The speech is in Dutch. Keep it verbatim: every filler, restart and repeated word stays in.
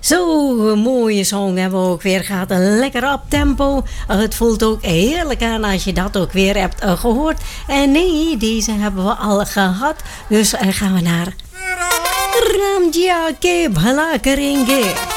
Zo, een mooie song hebben we ook weer gehad. Een lekker op tempo. Het voelt ook heerlijk aan als je dat ook weer hebt uh, gehoord. En nee, deze hebben we al gehad. Dus uh, gaan we naar Ramjia ke bhala karenge.